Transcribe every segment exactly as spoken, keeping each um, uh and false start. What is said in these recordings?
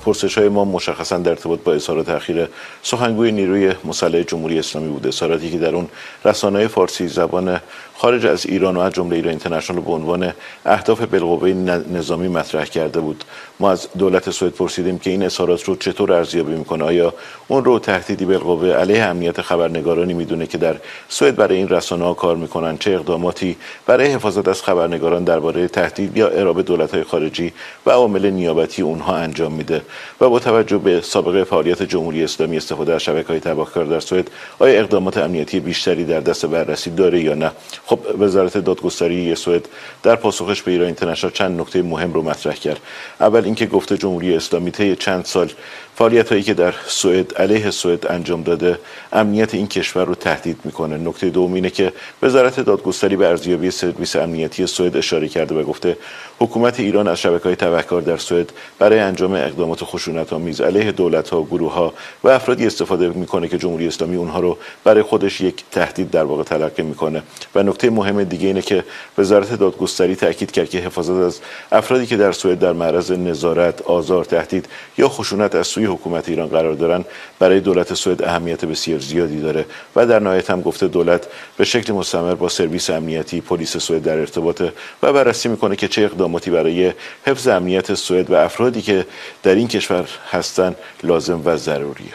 پرسش‌های ما مشخصاً در ارتباط با اظهارات اخیر سخنگوی نیروی مسلح جمهوری اسلامی بود، اظهاراتی که در اون رسانه‌های فارسی زبان خارج از ایران و از جمله ایران اینترنشنال به عنوان اهداف بالقوه نظامی مطرح کرده بود. ما از دولت سوئد پرسیدیم که این اظهارات رو چطور ارزیابی میکنه، آیا اون رو تهدیدی بالقوه علیه امنیت خبرنگارانی میدونه که در سوئد برای این رسانه‌ها کار میکنن، چه اقداماتی برای حفاظت از خبرنگاران درباره تهدید یا ارائه دولت‌های خارجی و عوامل نیابتی اونها انجام میده و با توجه به سابقه فعالیت جمهوری اسلامی استفاده از شبکه‌های تبهکار در سوئد آیا اقدامات امنیتی بیشتری در دست بررسی داره یا نه. خب وزارت دادگستری سوئد در پاسخش به ایران اینترنشنال چند نکته مهم رو مطرح کرد. اول اینکه گفته جمهوری اسلامی طی چند سال فعالیت‌هایی که در سوئد علیه سوئد انجام داده امنیت این کشور رو تهدید میکنه. نکته دوم اینه که وزارت دادگستری به ارزیابی سرویس امنیتی سوئد اشاره کرده و گفته حکومت ایران از شبکه‌های تبهکار در سوئد برای انجام اقدامات خشونت‌آمیز علیه دولت‌ها، گروه‌ها و افرادی استفاده میکنه که جمهوری اسلامی اونها رو برای خودش یک تهدید در واقع تلقی میکنه. و نکته مهم دیگه اینه که وزارت دادگستری تاکید کرد که حفاظت از افرادی که در سوئد در معرض نظارت، آزار، تهدید یا خشونت از سوی حکومت ایران قرار دارن برای دولت سوئد اهمیت بسیار زیادی داره و در نهایت هم گفته دولت به شکل مستمر با سرویس امنیتی پلیس سوئد در ارتباطه و بررسی میکنه که چه اقداماتی برای حفظ امنیت سوئد و افرادی که در این کشور هستن لازم و ضروریه.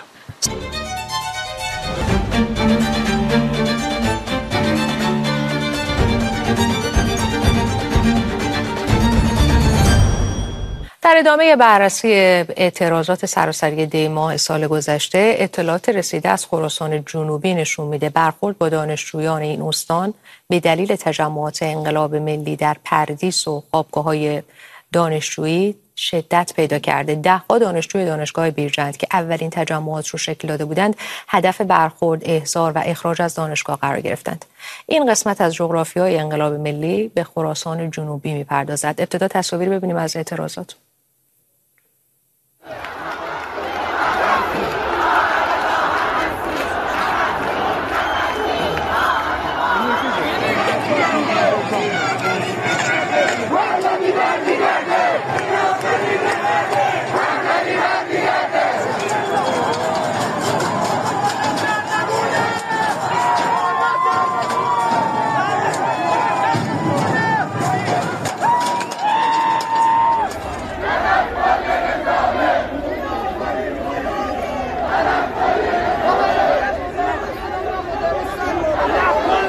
در ادامه بررسی اعتراضات سراسری دی ماه سال گذشته، اطلاعات رسیده از خراسان جنوبی نشون میده برخورد با دانشجویان این استان به دلیل تجمعات انقلاب ملی در پردیس و خوابگاه‌های دانشجویی شدت پیدا کرده. ده‌ها دانشجوی دانشگاه بیرجند که اولین تجمعات رو شکل داده بودند، هدف برخورد، احضار و اخراج از دانشگاه قرار گرفتند. این قسمت از جغرافیای انقلاب ملی به خراسان جنوبی میپردازد. ابتدا تصاویر ببینیم از اعتراضات.